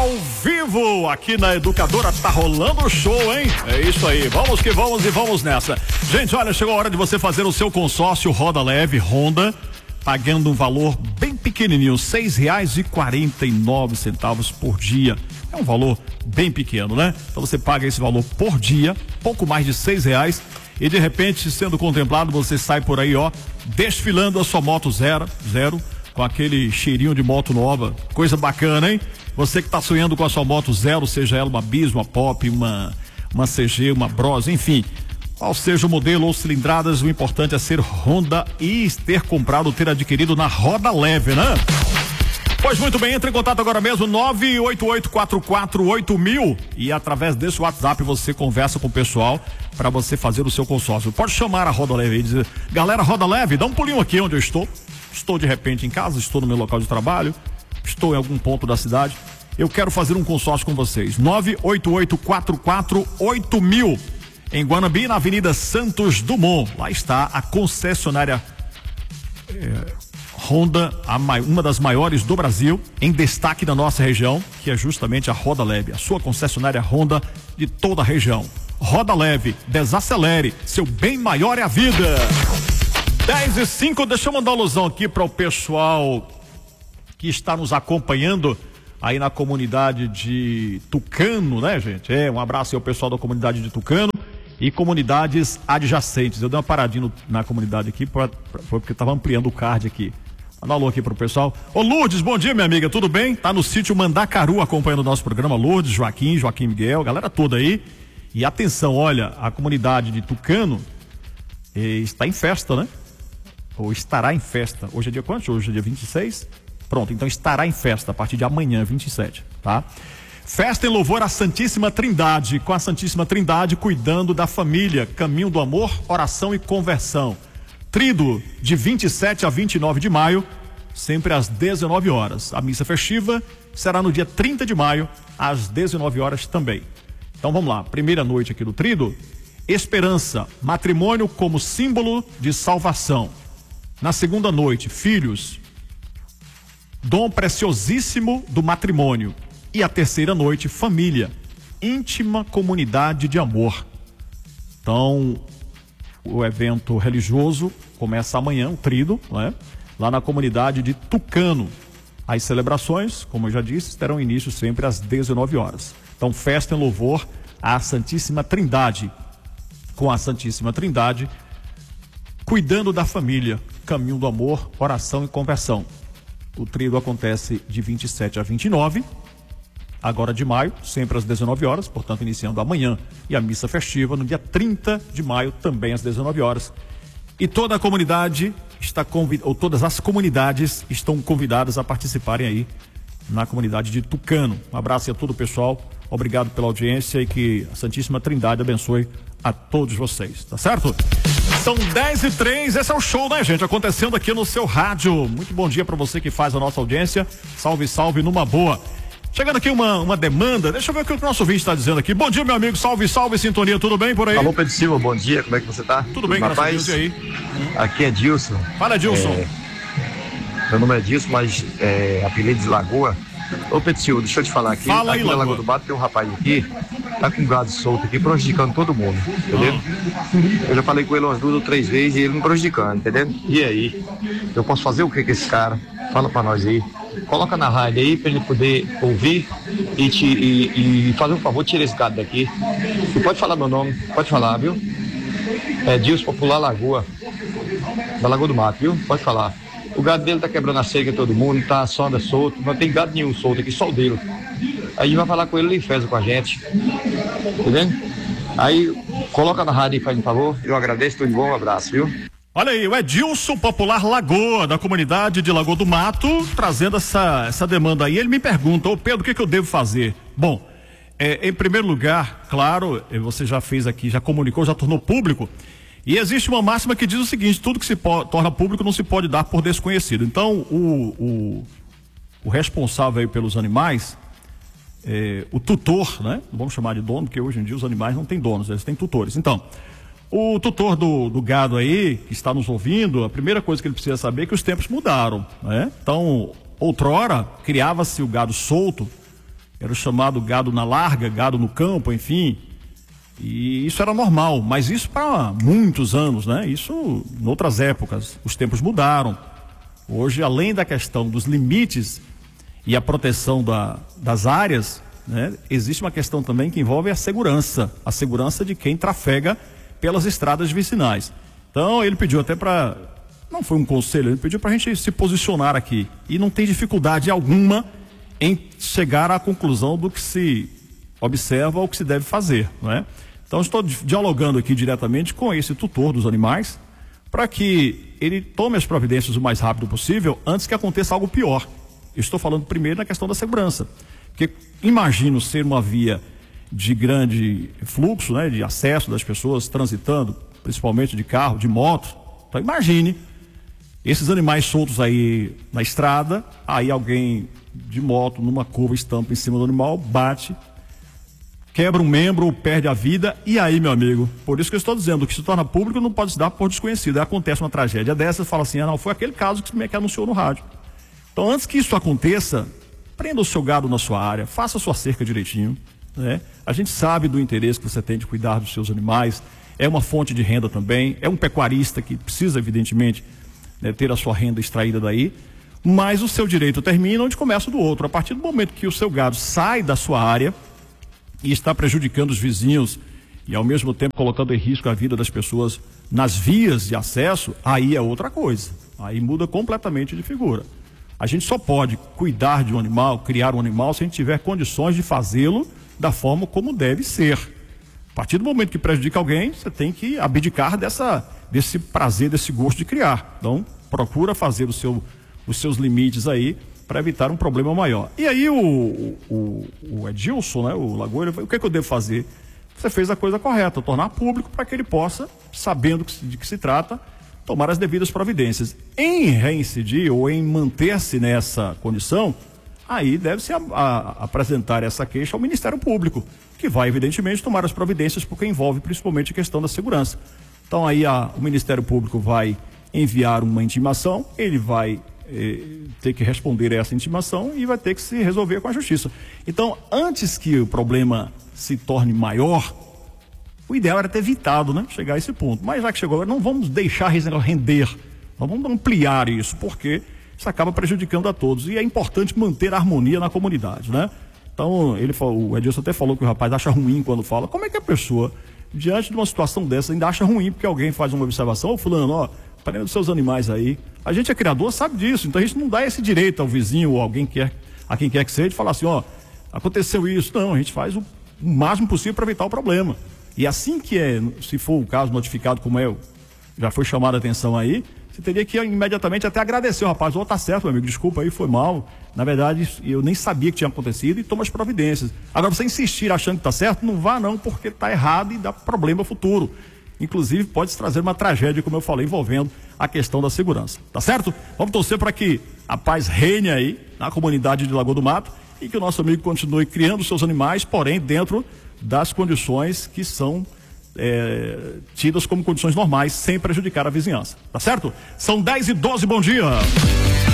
ao vivo aqui na Educadora, tá rolando o show, hein? É isso aí, vamos que vamos e vamos nessa. Gente, olha, chegou a hora de você fazer o seu consórcio Roda Leve Honda, pagando um valor bem pequenininho, R$6,49 por dia. É um valor bem pequeno, né? Então você paga esse valor por dia, pouco mais de R$6, e de repente, sendo contemplado, você sai por aí, ó, desfilando a sua moto zero, com aquele cheirinho de moto nova, coisa bacana, hein? Você que tá sonhando com a sua moto zero, seja ela uma Bis, uma Pop, uma CG, uma Bros, enfim, qual seja o modelo ou cilindradas, o importante é ser Honda e ter comprado, ter adquirido na Roda Leve, né? Pois muito bem, entre em contato agora mesmo, 988448000, e através desse WhatsApp você conversa com o pessoal para você fazer o seu consórcio. Pode chamar a Roda Leve e dizer: galera, Roda Leve, dá um pulinho aqui onde eu estou. Estou de repente em casa, estou no meu local de trabalho, estou em algum ponto da cidade. Eu quero fazer um consórcio com vocês. 988448000, em Guanambi, na Avenida Santos Dumont. Lá está a concessionária Honda, uma das maiores do Brasil, em destaque na nossa região, que é justamente a Roda Leve, a sua concessionária Honda de toda a região. Roda Leve, desacelere, seu bem maior é a vida. 10h05, deixa eu mandar uma alusão aqui para o pessoal que está nos acompanhando aí na comunidade de Tucano, né, gente? Um abraço aí ao pessoal da comunidade de Tucano e comunidades adjacentes. Eu dei uma paradinha na comunidade aqui, porque estava ampliando o card aqui. Manda um alô aqui pro pessoal. Ô Lourdes, bom dia, minha amiga, tudo bem? Tá no sítio Mandacaru acompanhando o nosso programa. Lourdes, Joaquim Miguel, galera toda aí. E atenção, olha, a comunidade de Tucano está em festa, né? Ou estará em festa. Hoje é dia quanto? Hoje é dia 26? Pronto, então estará em festa a partir de amanhã, 27, tá? Festa em louvor à Santíssima Trindade, com a Santíssima Trindade cuidando da família, caminho do amor, oração e conversão. Tríduo de 27 a 29 de maio, sempre às 19 horas. A missa festiva será no dia 30 de maio, às 19 horas também. Então vamos lá, primeira noite aqui do Tríduo, esperança, matrimônio como símbolo de salvação. Na segunda noite, filhos, dom preciosíssimo do matrimônio. E a terceira noite, família, íntima comunidade de amor. Então, o evento religioso começa amanhã, o Tríduo, né? Lá na comunidade de Tucano. As celebrações, como eu já disse, terão início sempre às 19 horas. Então, festa em louvor à Santíssima Trindade. Com a Santíssima Trindade, cuidando da família, caminho do amor, oração e conversão. O Tríduo acontece de 27 a 29, agora de maio, sempre às 19 horas, portanto iniciando amanhã, e a missa festiva no dia 30 de maio, também às 19 horas. E toda a comunidade todas as comunidades estão convidadas a participarem aí na comunidade de Tucano. Um abraço a todo o pessoal, obrigado pela audiência e que a Santíssima Trindade abençoe a todos vocês, tá certo? São 10h03, esse é o show, né, gente? Acontecendo aqui no seu rádio. Muito bom dia para você que faz a nossa audiência. Salve, salve, numa boa. Chegando aqui uma demanda, deixa eu ver o que o nosso ouvinte está dizendo aqui. Bom dia, meu amigo, salve, salve, sintonia, tudo bem por aí? Alô, Pedro Silva, bom dia, como é que você tá? Tudo bem, graças a Deus, e aí? Aqui é Dilson. Fala, Dilson. Meu nome é Dilson, mas apelido de Lagoa. Ô, Pedro Silva, deixa eu te falar aqui. Fala aí, aqui na Lagoa do Mato tem um rapaz aqui, tá com gado solto aqui, prejudicando todo mundo, entendeu? Eu já falei com ele umas 2 ou 3 vezes e ele me prejudicando, entendeu? E aí? Eu posso fazer o que com esse cara? Fala pra nós aí. Coloca na rádio aí pra ele poder ouvir e fazer um favor, tira esse gado daqui. E pode falar meu nome, pode falar, viu? É Dilson Popular Lagoa, da Lagoa do Mato, viu? Pode falar. O gado dele tá quebrando a cerca todo mundo, tá só anda solto, não tem gado nenhum solto aqui, só o dele. Aí vai falar com ele, ele fez com a gente. Entendeu? Aí coloca na rádio aí, faz um favor. Eu agradeço, tudo de bom, um abraço, viu? Olha aí, o Edilson Popular Lagoa, da comunidade de Lagoa do Mato, trazendo essa demanda aí. Ele me pergunta: ô Pedro, o que eu devo fazer? Bom, em primeiro lugar, claro, você já fez aqui, já comunicou, já tornou público. E existe uma máxima que diz o seguinte: tudo que se torna público não se pode dar por desconhecido. Então, o responsável aí pelos animais, o tutor, né? Não vamos chamar de dono, porque hoje em dia os animais não têm donos, eles têm tutores. Então, o tutor do gado aí, que está nos ouvindo, a primeira coisa que ele precisa saber é que os tempos mudaram, né? Então, outrora, criava-se o gado solto era o chamado gado na larga, gado no campo, enfim. E isso era normal, mas isso para muitos anos, né? Isso em outras épocas, os tempos mudaram. Hoje, além da questão dos limites e a proteção das áreas, né, existe uma questão também que envolve a segurança de quem trafega pelas estradas vicinais. Então ele pediu até para, não foi um conselho, ele pediu para a gente se posicionar aqui, e não tem dificuldade alguma em chegar à conclusão do que se observa ou que se deve fazer, não é? Então estou dialogando aqui diretamente com esse tutor dos animais para que ele tome as providências o mais rápido possível antes que aconteça algo pior. Eu estou falando primeiro na questão da segurança, porque imagino ser uma via de grande fluxo, né, de acesso das pessoas transitando, principalmente de carro, de moto. Então imagine esses animais soltos aí na estrada, aí alguém de moto numa curva estampa em cima do animal, bate, quebra um membro ou perde a vida, e aí, meu amigo, por isso que eu estou dizendo, o que se torna público não pode se dar por desconhecido. Aí acontece uma tragédia dessa, fala assim, não, foi aquele caso que anunciou no rádio. Então, antes que isso aconteça, prenda o seu gado na sua área, faça a sua cerca direitinho, né? A gente sabe do interesse que você tem de cuidar dos seus animais, é uma fonte de renda também, é um pecuarista que precisa, evidentemente, né, ter a sua renda extraída daí, mas o seu direito termina onde começa o do outro. A partir do momento que o seu gado sai da sua área e está prejudicando os vizinhos e ao mesmo tempo colocando em risco a vida das pessoas nas vias de acesso, aí é outra coisa, aí muda completamente de figura. A gente só pode cuidar de um animal, criar um animal, se a gente tiver condições de fazê-lo da forma como deve ser. A partir do momento que prejudica alguém, você tem que abdicar desse prazer, desse gosto de criar. Então, procura fazer os seus limites aí para evitar um problema maior. E aí o Edilson, né, o Lagoa, o que eu devo fazer? Você fez a coisa correta, tornar público para que ele possa, sabendo de que se trata, tomar as devidas providências. Em reincidir ou em manter-se nessa condição, aí deve-se apresentar essa queixa ao Ministério Público, que vai, evidentemente, tomar as providências, porque envolve principalmente a questão da segurança. Então aí o Ministério Público vai enviar uma intimação, ele vai ter que responder a essa intimação e vai ter que se resolver com a justiça. Então, antes que o problema se torne maior, o ideal era ter evitado, né, chegar a esse ponto. Mas já que chegou, não vamos deixar render, não vamos ampliar isso, porque isso acaba prejudicando a todos. E é importante manter a harmonia na comunidade, né? Então, o Edilson até falou que o rapaz acha ruim quando fala. Como é que a pessoa, diante de uma situação dessa, ainda acha ruim porque alguém faz uma observação? Ô fulano, ó, prenda os seus animais aí. A gente é criador, sabe disso, então a gente não dá esse direito ao vizinho ou a quem quer que seja, de falar assim, ó, aconteceu isso. Não, a gente faz o máximo possível para evitar o problema. E assim que se for o caso notificado como já foi chamada a atenção aí, você teria que imediatamente até agradecer o rapaz, tá certo, meu amigo, desculpa aí, foi mal, na verdade eu nem sabia que tinha acontecido, e toma as providências. Agora, você insistir achando que tá certo, não vá não, porque tá errado e dá problema futuro. Inclusive pode trazer uma tragédia, como eu falei, envolvendo a questão da segurança, tá certo? Vamos torcer para que a paz reine aí na comunidade de Lagoa do Mato e que o nosso amigo continue criando seus animais, porém dentro das condições que são tidas como condições normais, sem prejudicar a vizinhança, tá certo? São 10h12, bom dia!